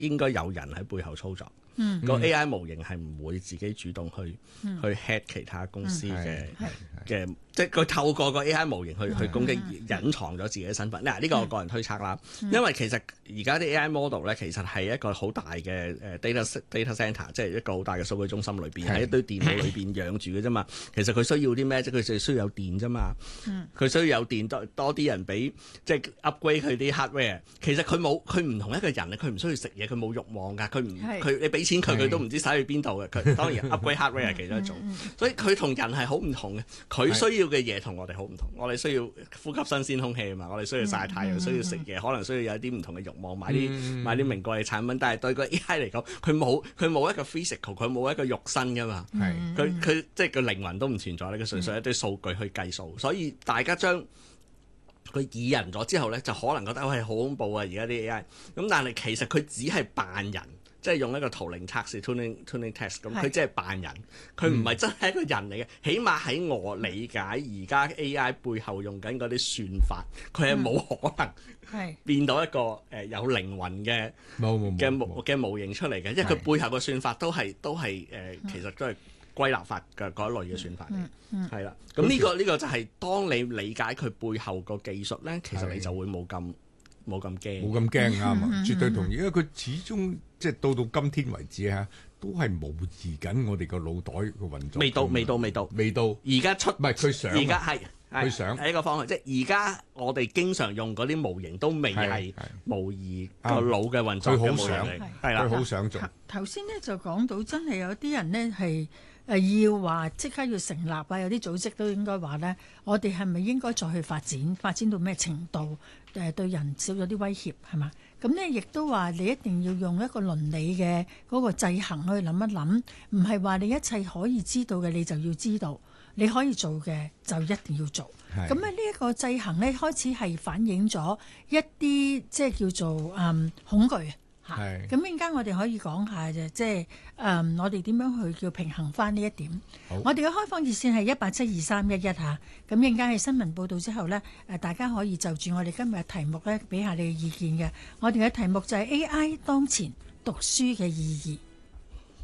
應該有人喺背後操作。個 AI 模型係唔會自己主動去 hack 其他公司嘅，即係佢透過個 AI 模型去攻擊，隱藏咗自己嘅身份。嗱，呢個我個人推測啦，因為其實而家啲 AI model 咧，其實係一個好大嘅data center， 即係一個好大嘅數據中心裏邊，喺一堆電腦裏邊養住嘅啫嘛。其實佢需要啲咩？即係佢就需要有電啫嘛。佢需要有電，多啲人俾即係 upgrade 佢啲 hardware。其實佢唔同一個人，佢唔需要食嘢，佢冇慾望㗎。佢你俾錢佢都唔知使去邊度嘅。佢當然 upgrade hardware 係其中一種，所以佢同人係好唔同嘅。佢需要嘅嘢同我哋好唔同。我哋需要呼吸新鮮空氣啊嘛，我哋需要曬太陽，需要食嘢，可能需要有一啲唔同嘅慾望，買啲名貴嘅產品。但係對個 AI 嚟講，佢冇一個 physical， 佢冇一個肉身噶嘛。佢即係個靈魂都唔存在咧，佢純粹一堆數據去計數。所以大家將佢擬人咗之後咧，就可能覺得好恐怖啊！而家啲 AI 咁，但係其實佢只係扮人。即係用一個圖靈測試 tuning test 咁，佢即係扮人，佢唔係真係一個人嚟嘅。起碼喺我理解，而家 AI 背後用緊嗰啲算法，佢係冇可能變到一個有靈魂嘅模型出嚟嘅，因為佢背後嘅算法都係其實都係歸納法嘅嗰一類嘅算法嚟，係啦。咁呢個就係當你理解佢背後個技術咧，其實你就會冇咁驚， 啱啊！絕對同意，因為佢始終即係到今天為止嚇，都係模擬緊我哋個腦袋個運作。未到。而家出唔係佢想，而家係佢想係一個方向，即係而家我哋經常用嗰啲模型都未係模擬個腦嘅運作嘅模型嚟，係啦， 佢好想做。 頭先咧就講到真係有啲人呢係要話即刻要成立啊，有啲組織都應該話呢，我哋係咪應該再去發展到咩程度？對人少咗啲威脅係嘛？咁呢亦都話你一定要用一個倫理嘅嗰個制衡去諗一諗，唔係話你一切可以知道嘅你就要知道，你可以做嘅就一定要做。咁呢一個制衡呢，開始係反映咗一啲即係叫做恐懼。咁陣間我哋可以講下就即係我哋點樣去叫平衡翻呢一點。我哋嘅開放熱線係1872311嚇。咁陣間喺新聞報導之後呢，大家可以就住我哋今日嘅題目呢，俾下你嘅意見嘅。我哋嘅題目就係 AI 當前讀書嘅意義。